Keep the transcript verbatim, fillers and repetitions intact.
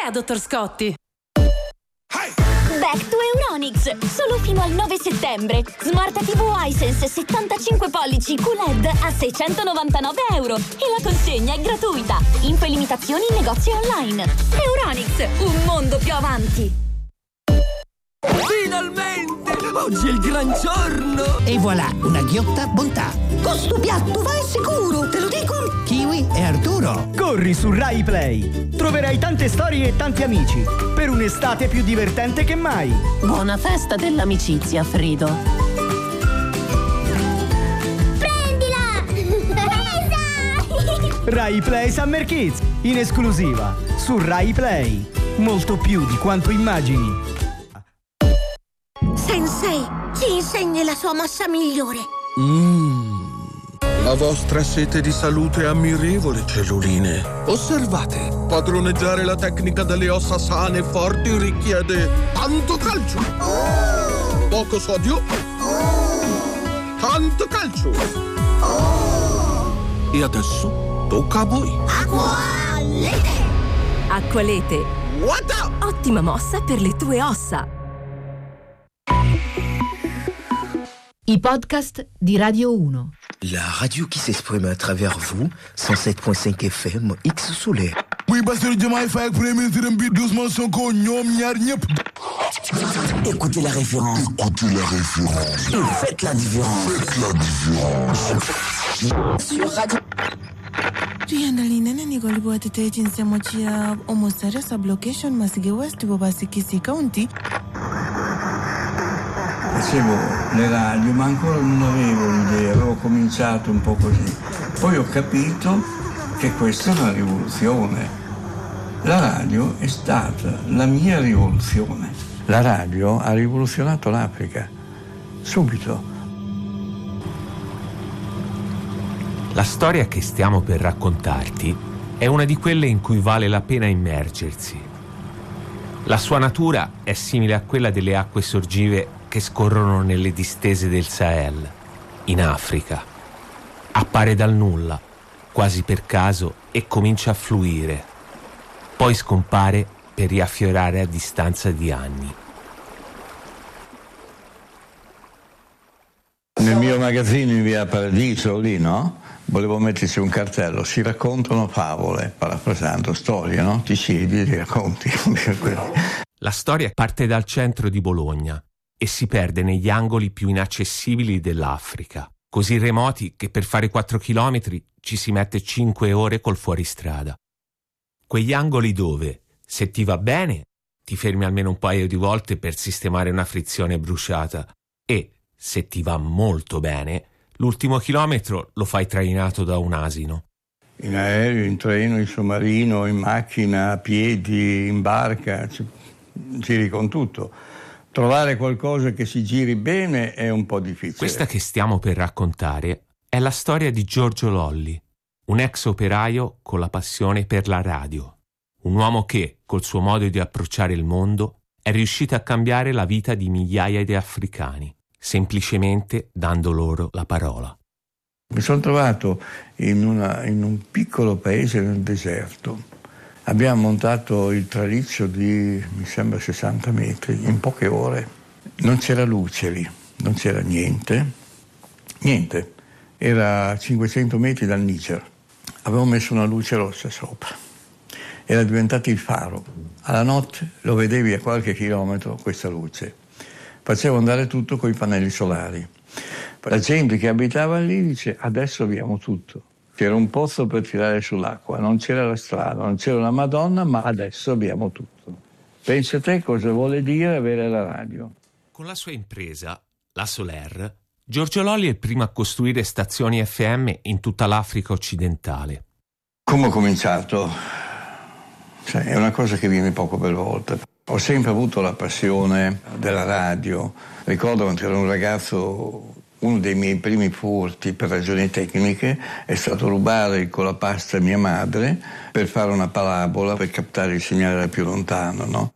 è, dottor Scotti? Back to Euronics, solo fino al nove settembre. Smart tivù Hisense settantacinque pollici Q L E D a seicentonovantanove euro e la consegna è gratuita. Info e limitazioni in negozi online. Euronics, un mondo più avanti. Finalmente! Oggi è il gran giorno! E voilà, una ghiotta bontà. Con sto piatto vai sicuro, te lo dico! Kiwi e Arturo. Corri su Rai Play. Troverai tante storie e tanti amici per un'estate più divertente che mai. Buona festa dell'amicizia, Frido. Prendila! Presa! Rai Play Summer Kids, in esclusiva su Rai Play. Molto più di quanto immagini. Sensei, ci insegni la sua mossa migliore. Mmm. La vostra sete di salute è ammirevole, celluline. Osservate, padroneggiare la tecnica delle ossa sane e forti richiede tanto calcio, Oh! poco sodio, Oh! tanto calcio. Oh! E adesso tocca a voi. Acqualete! Acqualete. What up? Ottima mossa per le tue ossa. I podcast di Radio uno. La radio qui s'exprime à travers vous, cent sept point cinq F M, X Soleil. Oui, parce que Diomaye Faye, Premier ministre, un bit doucement son con, ñoom ñaar ñëpp. Écoutez la référence. Écoutez la référence. Et faites la différence. Faites la différence. Sur Radio. Riandalina nani golibwati teji nsemo chia omosare sub location masige west bobasi kisi county. Facevo le radio, ma ancora non avevo l'idea, avevo cominciato un po' così. Poi ho capito che questa è una rivoluzione. La radio è stata la mia rivoluzione. La radio ha rivoluzionato l'Africa, subito. La storia che stiamo per raccontarti è una di quelle in cui vale la pena immergersi. La sua natura è simile a quella delle acque sorgive che scorrono nelle distese del Sahel, in Africa. Appare dal nulla, quasi per caso, e comincia a fluire. Poi scompare per riaffiorare a distanza di anni. Nel mio magazzino in via Paradiso, lì, no? Volevo metterci un cartello, si raccontano favole, parafrasando, storie, no? Ti siedi e ti racconti. La storia parte dal centro di Bologna e si perde negli angoli più inaccessibili dell'Africa, così remoti che per fare quattro chilometri ci si mette cinque ore col fuoristrada. Quegli angoli dove, se ti va bene, ti fermi almeno un paio di volte per sistemare una frizione bruciata e, se ti va molto bene, l'ultimo chilometro lo fai trainato da un asino. In aereo, in treno, in sottomarino, in macchina, a piedi, in barca, giri con tutto. Trovare qualcosa che si giri bene è un po' difficile. Questa che stiamo per raccontare è la storia di Giorgio Lolli, un ex operaio con la passione per la radio. Un uomo che, col suo modo di approcciare il mondo, è riuscito a cambiare la vita di migliaia di africani, semplicemente dando loro la parola. Mi sono trovato in, una, in un piccolo paese nel deserto. Abbiamo montato il traliccio di, mi sembra, sessanta metri, in poche ore. Non c'era luce lì, non c'era niente, niente. Era a cinquecento metri dal Niger. Avevo messo una luce rossa sopra. Era diventato il faro. Alla notte lo vedevi a qualche chilometro, questa luce. Facevo andare tutto con i pannelli solari. La gente che abitava lì dice, adesso abbiamo tutto. C'era un pozzo per tirare sull'acqua, non c'era la strada, non c'era la Madonna, ma adesso abbiamo tutto. Pensa te cosa vuole dire avere la radio. Con la sua impresa, la Soler, Giorgio Lolli è il primo a costruire stazioni F M in tutta l'Africa occidentale. Come ho cominciato? Cioè, è una cosa che viene poco per volta. Ho sempre avuto la passione della radio. Ricordo quando ero un ragazzo, uno dei miei primi furti per ragioni tecniche è stato rubare il colapasta a mia madre per fare una parabola per captare il segnale da più lontano, no?